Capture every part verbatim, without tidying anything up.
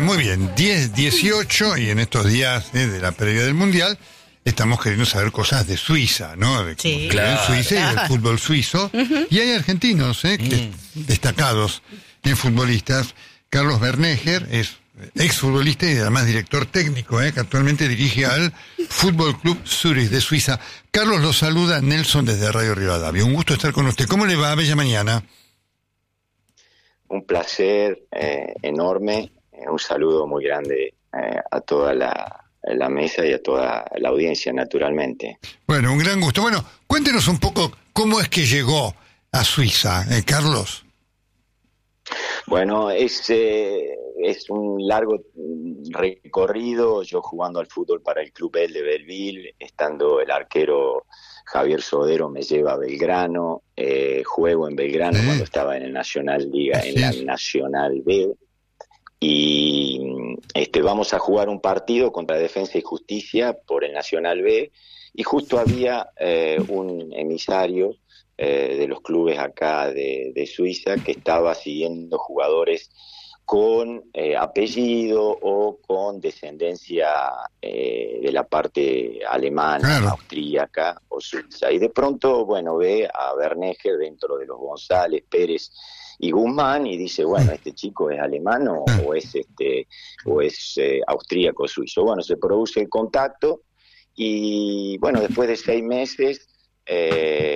muy bien, diez dieciocho y en estos días eh, de la previa del Mundial estamos queriendo saber cosas de Suiza, ¿no? De Sí. claro. Suiza y del fútbol suizo. Uh-huh. Y hay argentinos, ¿eh? Que mm. destacados en futbolistas. Carlos Bernegger es exfutbolista y además director técnico, ¿eh? Que actualmente dirige al Fútbol Club Zurich de Suiza. Carlos, lo saluda Nelson desde Radio Rivadavia. Un gusto estar con usted. ¿Cómo le va? Bella mañana. Un placer eh, enorme. Eh, un saludo muy grande eh, a toda la, la mesa y a toda la audiencia, naturalmente. Bueno, un gran gusto. Bueno, cuéntenos un poco cómo es que llegó a Suiza, eh, Carlos. Bueno, es, eh, es un largo recorrido, yo jugando al fútbol para el Club El de Belleville, estando el arquero Javier Sodero me lleva a Belgrano, eh, juego en Belgrano sí. cuando estaba en el Nacional Liga, Así en la es. Nacional B, y este, vamos a jugar un partido contra Defensa y Justicia por el Nacional B, y justo había eh, un emisario Eh, de los clubes acá de, de Suiza que estaba siguiendo jugadores con eh, apellido o con descendencia eh, de la parte alemana, claro. austríaca o suiza. Y de pronto, bueno, ve a Bernegger dentro de los González, Pérez y Guzmán y dice, bueno, este chico es alemán o, o es, este, o es eh, austríaco o suizo. Bueno, se produce el contacto y, bueno, después de seis meses... Eh,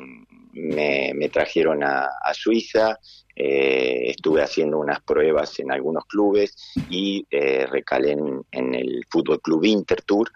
Me, me trajeron a, a Suiza, eh, estuve haciendo unas pruebas en algunos clubes y eh, recalé en, en el Fútbol Club Intertour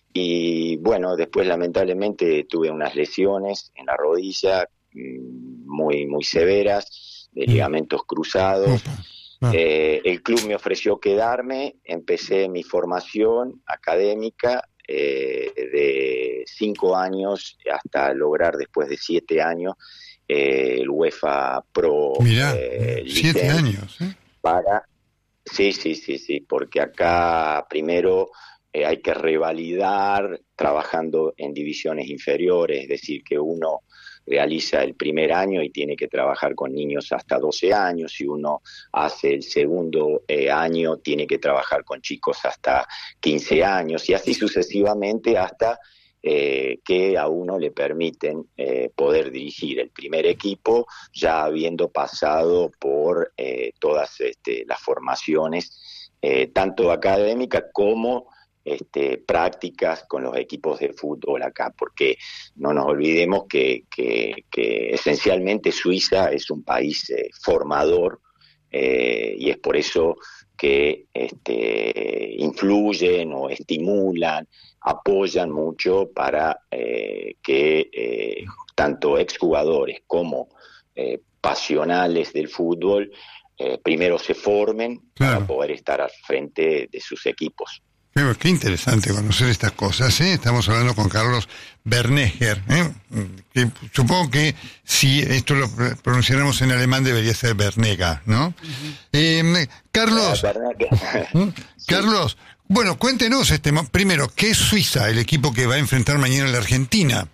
y bueno, después lamentablemente tuve unas lesiones en la rodilla muy, muy severas, de ligamentos cruzados. Eh, el club me ofreció quedarme, empecé mi formación académica Eh, de cinco años hasta lograr después de siete años eh, el UEFA Pro. Mirá, eh, siete años, ¿eh? Para, sí, sí, sí, sí, porque acá primero eh, hay que revalidar trabajando en divisiones inferiores, es decir, que uno realiza el primer año y tiene que trabajar con niños hasta doce años, si uno hace el segundo eh, año tiene que trabajar con chicos hasta quince años y así sucesivamente hasta eh, que a uno le permiten eh, poder dirigir el primer equipo ya habiendo pasado por eh, todas este, las formaciones eh, tanto académicas como Este, prácticas con los equipos de fútbol acá, porque no nos olvidemos que, que, que esencialmente Suiza es un país eh, formador eh, y es por eso que este, influyen o estimulan, apoyan mucho para eh, que eh, tanto exjugadores como eh, pasionales del fútbol eh, primero se formen claro. para poder estar al frente de sus equipos. Qué interesante conocer estas cosas, ¿eh? Estamos hablando con Carlos Bernegger, ¿eh? Que supongo que si esto lo pronunciáramos en alemán debería ser Bernega, ¿no? Uh-huh. Eh, Carlos, ¿eh? Carlos, bueno, cuéntenos este primero, ¿qué es Suiza, el equipo que va a enfrentar mañana a la Argentina?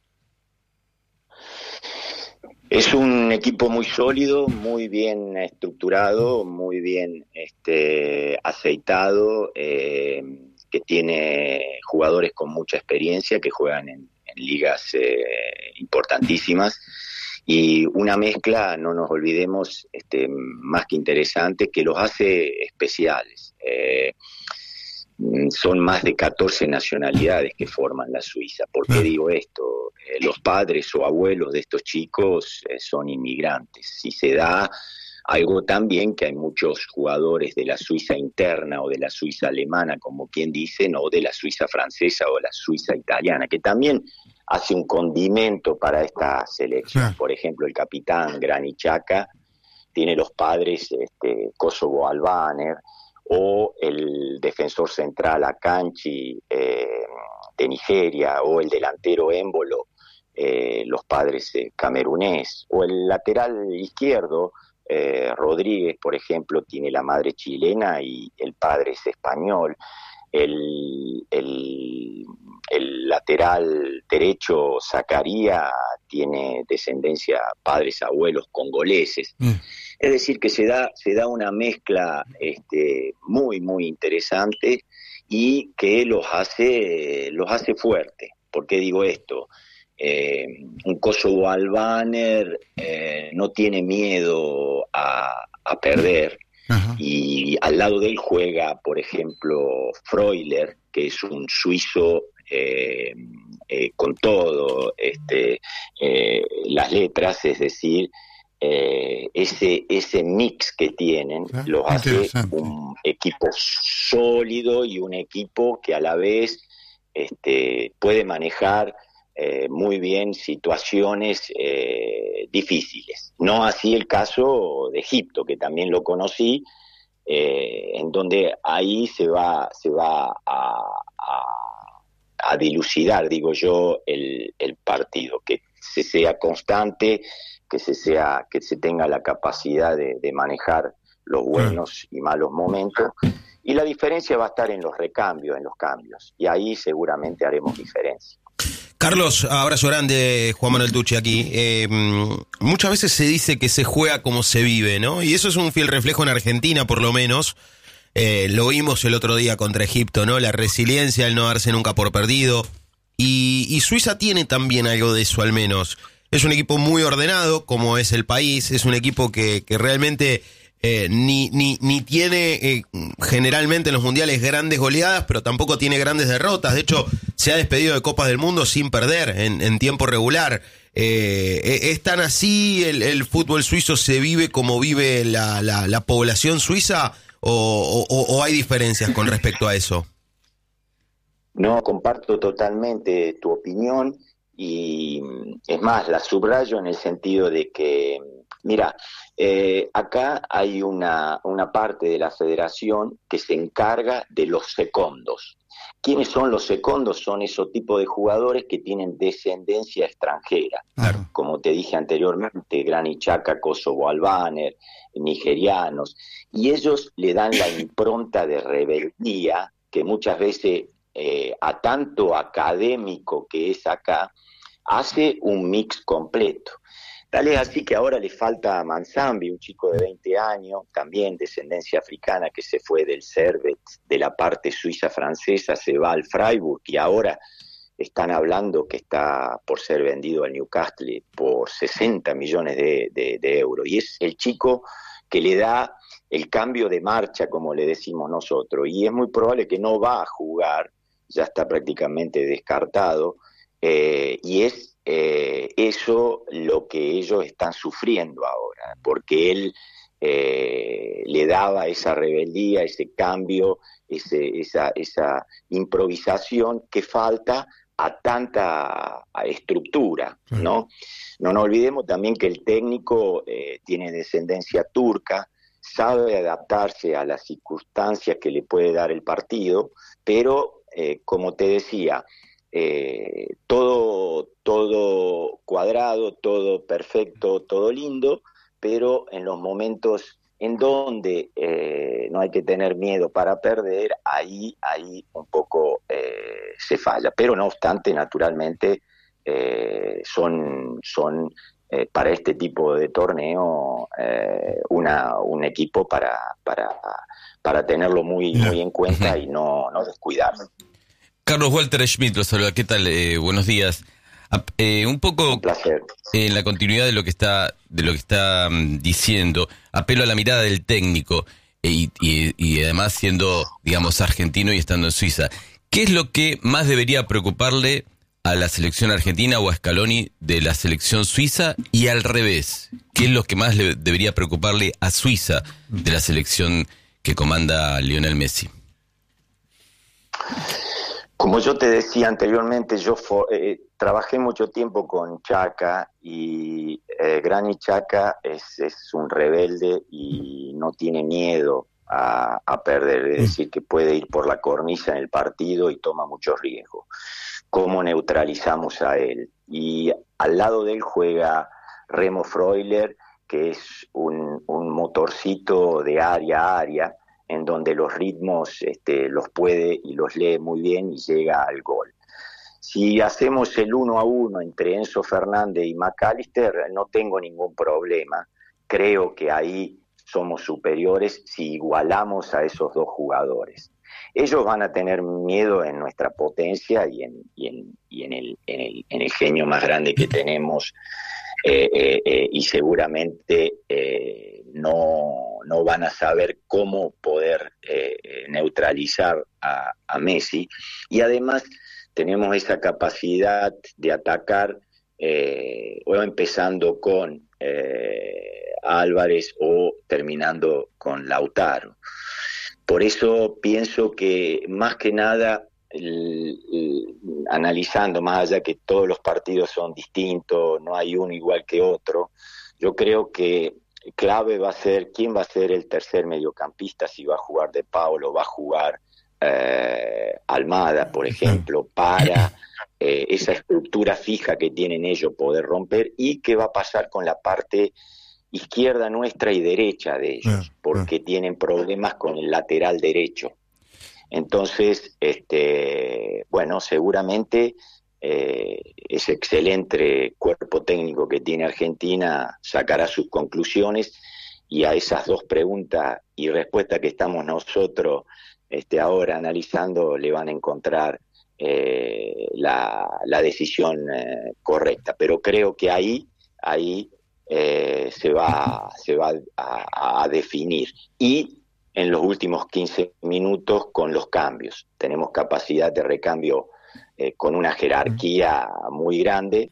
Es un equipo muy sólido, muy bien estructurado, muy bien este, aceitado, eh, que tiene jugadores con mucha experiencia, que juegan en, en ligas eh, importantísimas, y una mezcla, no nos olvidemos, este, más que interesante, que los hace especiales. Eh, son más de catorce nacionalidades que forman la Suiza. ¿Por qué digo esto? Eh, los padres o abuelos de estos chicos eh, son inmigrantes. Si se da algo también que hay muchos jugadores de la Suiza interna o de la Suiza alemana, como quien dice, o de la Suiza francesa o la Suiza italiana, que también hace un condimento para esta selección. Por ejemplo, el capitán Granit Xhaka tiene los padres este, Kosovo Albaner, o el defensor central Akanji eh, de Nigeria, o el delantero Embolo, eh, los padres eh, camerunés, o el lateral izquierdo, eh, Rodríguez, por ejemplo, tiene la madre chilena y el padre es español. El, el el lateral derecho, Zakaria, tiene descendencia, padres, abuelos congoleses. Mm. Es decir, que se da, se da una mezcla este, muy, muy interesante y que los hace, los hace fuertes. ¿Por qué digo esto? Eh, un Kosovo Albaner eh, no tiene miedo a, a perder. Ajá. Y al lado de él juega, por ejemplo, Freuler, que es un suizo eh, eh, con todo este, eh, las letras, es decir, eh, ese ese mix que tienen ah, los hace un equipo sólido y un equipo que a la vez este, puede manejar eh, muy bien situaciones eh, difíciles. No así el caso de Egipto, que también lo conocí, eh, en donde ahí se va se va a, a, a dilucidar, digo yo, el, el partido, que se sea constante, que se sea que se tenga la capacidad de, de manejar los buenos y malos momentos, y la diferencia va a estar en los recambios, en los cambios, y ahí seguramente haremos diferencia. Carlos, abrazo grande, Juan Manuel Tucci aquí. Eh, muchas veces se dice que se juega como se vive, ¿no? Y eso es un fiel reflejo en Argentina, por lo menos. Eh, lo vimos el otro día contra Egipto, ¿no? La resiliencia, el no darse nunca por perdido. Y, y Suiza tiene también algo de eso, al menos. Es un equipo muy ordenado, como es el país. Es un equipo que, que realmente eh, ni, ni, ni tiene eh, generalmente en los mundiales grandes goleadas, pero tampoco tiene grandes derrotas. De hecho, se ha despedido de Copas del Mundo sin perder en, en tiempo regular. Eh, ¿Es tan así? El, ¿El fútbol suizo se vive como vive la, la, la población suiza? ¿O, o, ¿O hay diferencias con respecto a eso? No, comparto totalmente tu opinión y es más, la subrayo en el sentido de que, mira, eh, acá hay una, una parte de la federación que se encarga de los secondos. ¿Quiénes son los secondos? Son esos tipos de jugadores que tienen descendencia extranjera. Claro. Como te dije anteriormente, Granit Xhaka, Kosovo Albaner, nigerianos. Y ellos le dan la impronta de rebeldía que muchas veces, eh, a tanto académico que es acá, hace un mix completo. Tal es así que ahora le falta a Manzambi, un chico de veinte años, también descendencia africana, que se fue del Servette, de la parte suiza francesa, se va al Freiburg y ahora están hablando que está por ser vendido al Newcastle por sesenta millones de, de, de euros. Y es el chico que le da el cambio de marcha, como le decimos nosotros, y es muy probable que no va a jugar, ya está prácticamente descartado, eh, y es Eh, eso lo que ellos están sufriendo ahora, porque él eh, le daba esa rebeldía, ese cambio, ese, esa, esa improvisación que falta a tanta estructura, ¿no? No nos olvidemos también que el técnico eh, tiene descendencia turca, sabe adaptarse a las circunstancias que le puede dar el partido, pero eh, como te decía, Eh, todo, todo cuadrado, todo perfecto, todo lindo, pero en los momentos en donde eh, no hay que tener miedo para perder, ahí, ahí un poco eh, se falla. Pero no obstante, naturalmente, eh, son, son eh, para este tipo de torneo eh, una, un equipo para, para, para tenerlo muy, muy en cuenta y no, no descuidarlo. Carlos Walter Schmidt, lo saluda. ¿Qué tal? Eh, buenos días. Eh, un poco un placer. En la continuidad de lo que está de lo que está um, diciendo, apelo a la mirada del técnico eh, y, y, y además siendo, digamos, argentino y estando en Suiza. ¿Qué es lo que más debería preocuparle a la selección argentina o a Scaloni de la selección suiza y al revés? ¿Qué es lo que más le debería preocuparle a Suiza de la selección que comanda Lionel Messi? Como yo te decía anteriormente, yo for, eh, trabajé mucho tiempo con Xhaka y eh, Granit Xhaka es, es un rebelde y no tiene miedo a, a perder, es decir, que puede ir por la cornisa en el partido y toma muchos riesgos. ¿Cómo neutralizamos a él? Y al lado de él juega Remo Freuler, que es un, un motorcito de área a área, en donde los ritmos este, los puede y los lee muy bien y llega al gol. si hacemos el uno a uno entre Enzo Fernández y McAllister, no tengo ningún problema. Creo que ahí somos superiores si igualamos a esos dos jugadores. Ellos van a tener miedo en nuestra potencia y en, y en, y en, el, en, el, en el genio más grande que tenemos, eh, eh, eh, y seguramente eh, no, no van a saber cómo poder eh, neutralizar a, a Messi. Y además tenemos esa capacidad de atacar, eh, o empezando con eh, Álvarez o terminando con Lautaro. Por eso pienso que más que nada, el, el, analizando más allá que todos los partidos son distintos, no hay uno igual que otro, yo creo que clave va a ser quién va a ser el tercer mediocampista, si va a jugar De Paul o va a jugar eh, Almada, por ejemplo, para eh, esa estructura fija que tienen ellos poder romper, y qué va a pasar con la parte izquierda nuestra y derecha de ellos, porque tienen problemas con el lateral derecho. Entonces, este, bueno, seguramente eh, ese excelente cuerpo técnico que tiene Argentina sacará sus conclusiones, y a esas dos preguntas y respuestas que estamos nosotros este, ahora analizando le van a encontrar eh, la, la decisión eh, correcta. Pero creo que ahí, ahí Eh, se va, se va a, a definir, y en los últimos quince minutos con los cambios. Tenemos capacidad de recambio eh, con una jerarquía muy grande,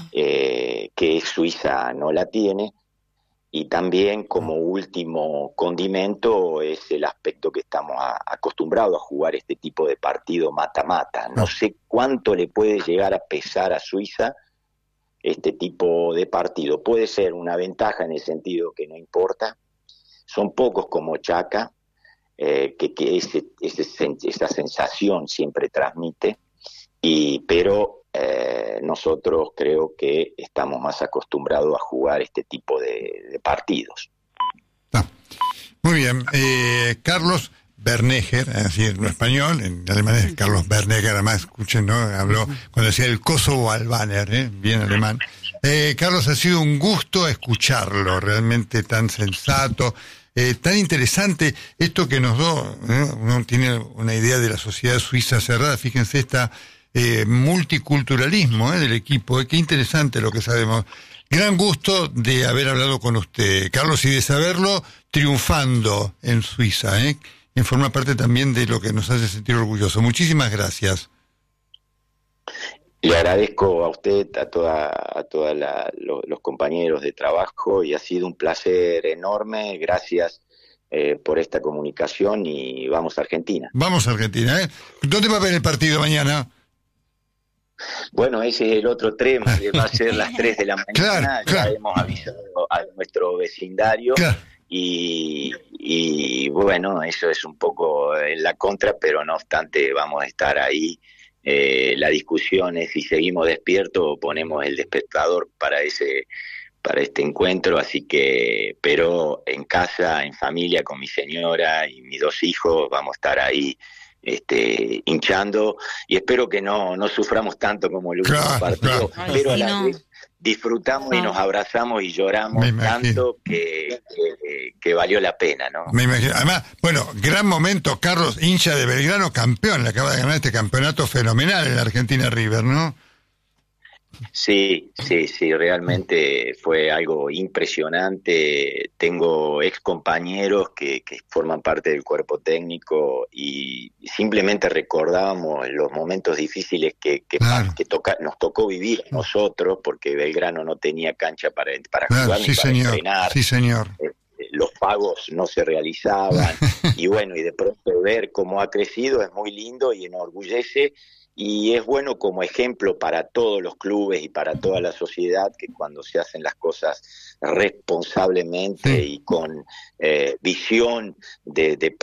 eh, que Suiza no la tiene, y también como último condimento es el aspecto que estamos a, acostumbrados a jugar este tipo de partido mata-mata. No sé cuánto le puede llegar a pesar a Suiza este tipo de partido. Puede ser una ventaja en el sentido que no importa, son pocos como Chaca, eh, que, que ese, ese, esa sensación siempre transmite, y, pero eh, nosotros creo que estamos más acostumbrados a jugar este tipo de, de partidos. Ah, muy bien, eh, Carlos Bernegger, es decir, en español, en alemán es Carlos Bernegger, además, escuchen, ¿no? Habló cuando decía el Kosovo Albaner, ¿eh? Bien alemán. Eh, Carlos, ha sido un gusto escucharlo, realmente tan sensato, eh, tan interesante esto que nos dio, ¿eh? Uno tiene una idea de la sociedad suiza cerrada, fíjense esta eh, multiculturalismo ¿eh? del equipo, eh, qué interesante lo que sabemos. Gran gusto de haber hablado con usted, Carlos, y de saberlo triunfando en Suiza, ¿eh? En forma parte también de lo que nos hace sentir orgullosos. Muchísimas gracias. Le agradezco a usted, a toda, a todos lo, los compañeros de trabajo, y ha sido un placer enorme. Gracias eh, por esta comunicación, y vamos a Argentina. Vamos a Argentina, ¿eh? ¿Dónde va a ver el partido mañana? Bueno, ese es el otro tema, que va a ser las tres de la mañana. Claro, ya claro. hemos avisado a nuestro vecindario. Claro. Y, y bueno, eso es un poco en la contra, pero no obstante vamos a estar ahí. Eh, la discusión es si seguimos despiertos o ponemos el despertador para ese para este encuentro, así que, pero en casa, en familia, con mi señora y mis dos hijos, vamos a estar ahí este, hinchando, y espero que no, no suframos tanto como el último claro, partido, claro. pero Ay, a la sí, no. vez disfrutamos y nos abrazamos y lloramos Me imagino. tanto que, que, que valió la pena, ¿no? Me imagino. Además, bueno, gran momento, Carlos, hincha de Belgrano, campeón, le acaba de ganar este campeonato fenomenal en la Argentina River, ¿no? Sí, sí, sí, realmente fue algo impresionante. Tengo ex compañeros que, que forman parte del cuerpo técnico, y simplemente recordábamos los momentos difíciles que, que, Claro. que toca, nos tocó vivir a nosotros, porque Belgrano no tenía cancha para, para Claro, jugar sí, ni para señor. entrenar. Sí, señor. Los pagos no se realizaban, y bueno, y de pronto ver cómo ha crecido es muy lindo y enorgullece, y es bueno como ejemplo para todos los clubes y para toda la sociedad, que cuando se hacen las cosas responsablemente Sí. y con eh, visión de, de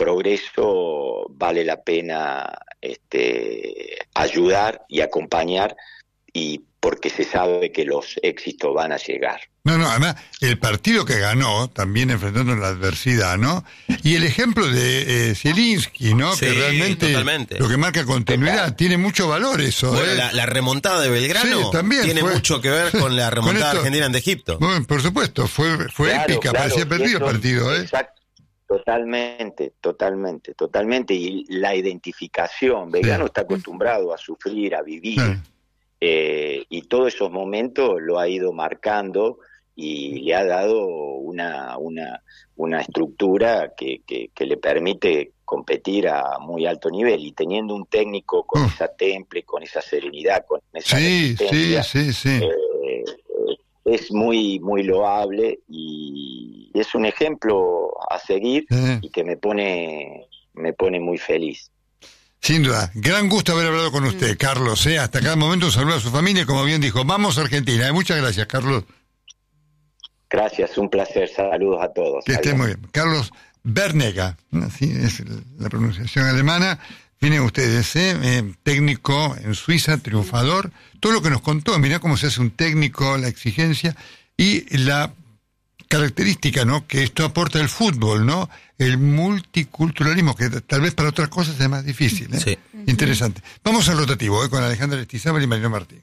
progreso, vale la pena este, ayudar y acompañar, y porque se sabe que los éxitos van a llegar. No, no, además, el partido que ganó, también enfrentando la adversidad, ¿no? Y el ejemplo de eh, Zielinski, ¿no? Sí, que realmente totalmente. lo que marca continuidad, Total. tiene mucho valor eso. Bueno, ¿eh? la, la remontada de Belgrano Sí, también tiene fue- mucho que ver con la remontada esto- argentina ante Egipto. Bueno, por supuesto, fue, fue Claro, épica, claro, parecía y perdido el eso- partido, ¿eh? Exacto. Totalmente, totalmente, totalmente. Y la identificación, Belgrano Sí. está acostumbrado a sufrir, a vivir, Sí. eh, y todos esos momentos lo ha ido marcando y le ha dado una, una, una estructura que, que, que le permite competir a muy alto nivel, y teniendo un técnico con Mm. esa temple, con esa serenidad, con esa Sí, sí, resistencia, sí, sí. eh, es muy muy loable y es un ejemplo a seguir Sí. y que me pone me pone muy feliz. Sin duda, gran gusto haber hablado con usted, Carlos. ¿eh? Hasta cada momento un saludo a su familia, y como bien dijo, vamos a Argentina. ¿eh? Muchas gracias, Carlos. Gracias, un placer, saludos a todos. Que esté Adiós. muy bien. Carlos Bernega, así es la pronunciación alemana. Miren ustedes, ¿eh? Eh, técnico en Suiza, triunfador. Todo lo que nos contó, mirá cómo se hace un técnico, la exigencia y la característica, ¿no? Que esto aporta el fútbol, ¿no? El multiculturalismo, que tal vez para otras cosas es más difícil, ¿eh? Sí. Interesante. Vamos al rotativo, ¿eh? Con Alejandra Estizábal y Marino Martín.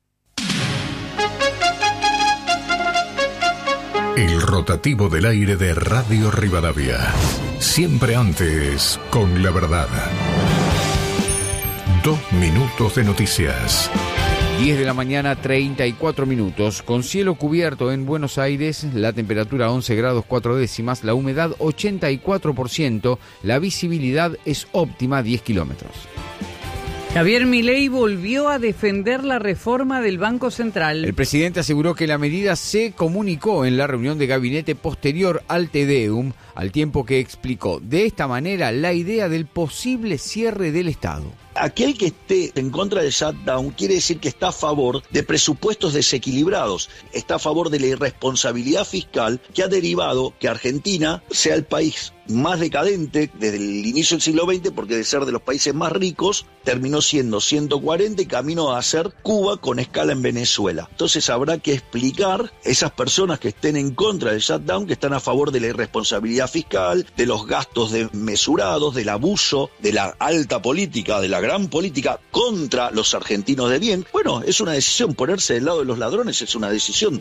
El rotativo del aire de Radio Rivadavia. Siempre antes, con la verdad. Dos minutos de noticias. diez de la mañana, treinta y cuatro minutos. Con cielo cubierto en Buenos Aires, la temperatura once grados cuatro décimas, la humedad ochenta y cuatro por ciento, la visibilidad es óptima, diez kilómetros. Javier Milei volvió a defender la reforma del Banco Central. El presidente aseguró que la medida se comunicó en la reunión de gabinete posterior al Te Deum, al tiempo que explicó de esta manera la idea del posible cierre del Estado. Aquel que esté en contra del shutdown quiere decir que está a favor de presupuestos desequilibrados, está a favor de la irresponsabilidad fiscal que ha derivado que Argentina sea el país más decadente desde el inicio del siglo veinte, porque de ser de los países más ricos terminó siendo ciento cuarenta y camino a ser Cuba con escala en Venezuela. Entonces habrá que explicar a esas personas que estén en contra del shutdown, que están a favor de la irresponsabilidad fiscal, de los gastos desmesurados, del abuso, de la alta política, de la gran política contra los argentinos de bien. Bueno, es una decisión, ponerse del lado de los ladrones es una decisión.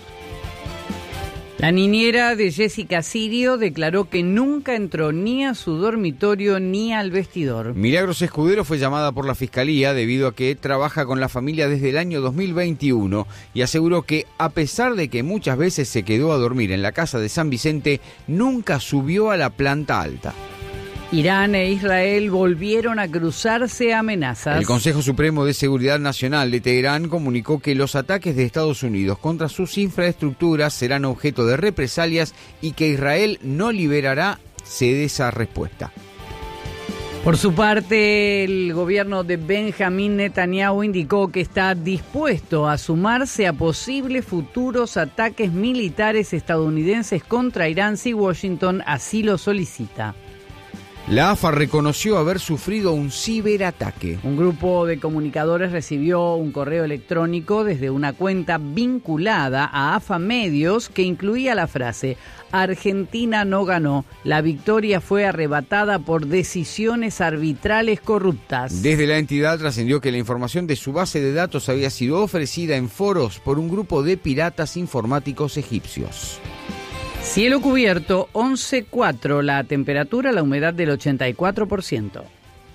La niñera de Jessica Sirio declaró que nunca entró ni a su dormitorio ni al vestidor. Milagros Escudero fue llamada por la Fiscalía debido a que trabaja con la familia desde el año dos mil veintiuno y aseguró que, a pesar de que muchas veces se quedó a dormir en la casa de San Vicente, nunca subió a la planta alta. Irán e Israel volvieron a cruzarse amenazas. El Consejo Supremo de Seguridad Nacional de Teherán comunicó que los ataques de Estados Unidos contra sus infraestructuras serán objeto de represalias y que Israel no liberará de esa respuesta. Por su parte, el gobierno de Benjamín Netanyahu indicó que está dispuesto a sumarse a posibles futuros ataques militares estadounidenses contra Irán si Washington así lo solicita. La A F A reconoció haber sufrido un ciberataque. Un grupo de comunicadores recibió un correo electrónico desde una cuenta vinculada a A F A Medios que incluía la frase: Argentina no ganó, la victoria fue arrebatada por decisiones arbitrales corruptas. Desde la entidad trascendió que la información de su base de datos había sido ofrecida en foros por un grupo de piratas informáticos egipcios. Cielo cubierto, once cuatro, la temperatura, la humedad del ochenta y cuatro por ciento.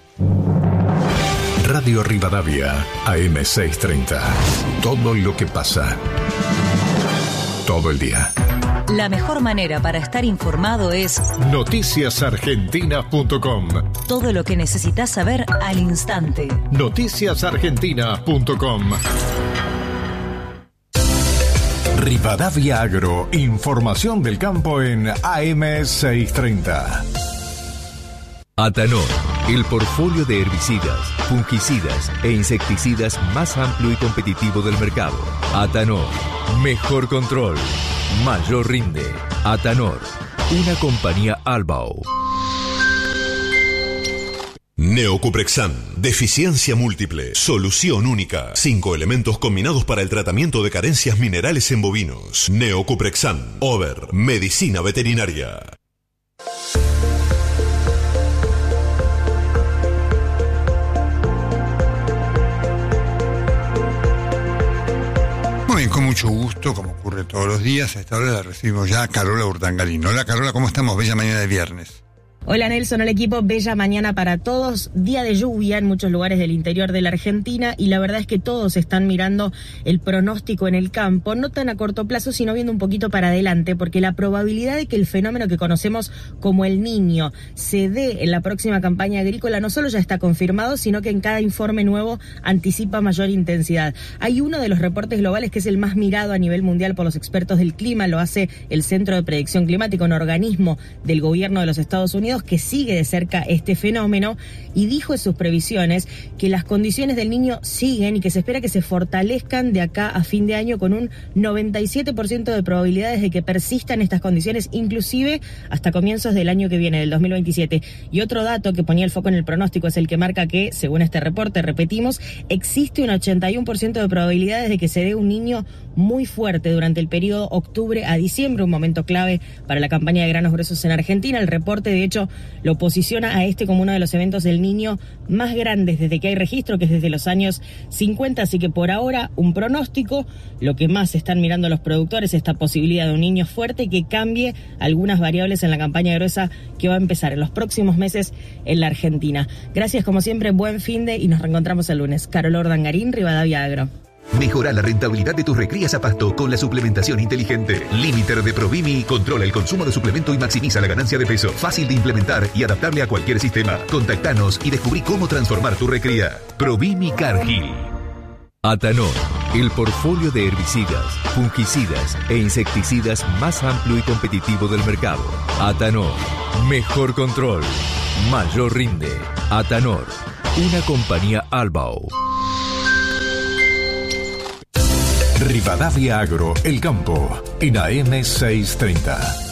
Radio Rivadavia, A M seiscientos treinta. Todo lo que pasa. Todo el día. La mejor manera para estar informado es noticias argentinas punto com. todo lo que necesitas saber al instante. noticias argentinas punto com. Rivadavia Agro, información del campo en A M seiscientos treinta. Atanor, el portfolio de herbicidas, fungicidas e insecticidas más amplio y competitivo del mercado. Atanor, mejor control, mayor rinde. Atanor, una compañía Albao. Neocuprexan, deficiencia múltiple, solución única. Cinco elementos combinados para el tratamiento de carencias minerales en bovinos. Neocuprexan, Over, medicina veterinaria. Muy bien, con mucho gusto, como ocurre todos los días, a esta hora la recibimos ya a Carola Urdangarín. Hola Carola, ¿cómo estamos? Bella mañana de viernes. Hola Nelson, el equipo, bella mañana para todos, día de lluvia en muchos lugares del interior de la Argentina y la verdad es que todos están mirando el pronóstico en el campo, no tan a corto plazo sino viendo un poquito para adelante porque la probabilidad de que el fenómeno que conocemos como el Niño se dé en la próxima campaña agrícola no solo ya está confirmado sino que en cada informe nuevo anticipa mayor intensidad. Hay uno de los reportes globales que es el más mirado a nivel mundial por los expertos del clima, lo hace el Centro de Predicción Climática, un organismo del gobierno de los Estados Unidos que sigue de cerca este fenómeno y dijo en sus previsiones que las condiciones del Niño siguen y que se espera que se fortalezcan de acá a fin de año con un noventa y siete por ciento de probabilidades de que persistan estas condiciones inclusive hasta comienzos del año que viene, del dos mil veintisiete. Y otro dato que ponía el foco en el pronóstico es el que marca que, según este reporte, repetimos, existe un ochenta y uno por ciento de probabilidades de que se dé un Niño muy fuerte durante el periodo octubre a diciembre, un momento clave para la campaña de granos gruesos en Argentina. El reporte, de hecho, lo posiciona a este como uno de los eventos del Niño más grandes desde que hay registro, que es desde los años cincuenta, así que por ahora un pronóstico. Lo que más están mirando los productores es esta posibilidad de un Niño fuerte que cambie algunas variables en la campaña gruesa que va a empezar en los próximos meses en la Argentina. Gracias como siempre, buen finde y nos reencontramos el lunes. Carola Urdangarín, Rivadavia Agro. Mejora la rentabilidad de tus recrías a pasto con la suplementación inteligente. Limiter de Provimi controla el consumo de suplemento y maximiza la ganancia de peso. Fácil de implementar y adaptable a cualquier sistema. Contactanos y descubrí cómo transformar tu recría. Provimi Cargill. Atanor, el portfolio de herbicidas, fungicidas e insecticidas más amplio y competitivo del mercado. Atanor, mejor control, mayor rinde. Atanor, una compañía Albao. Rivadavia Agro, el campo, en A M seiscientos treinta.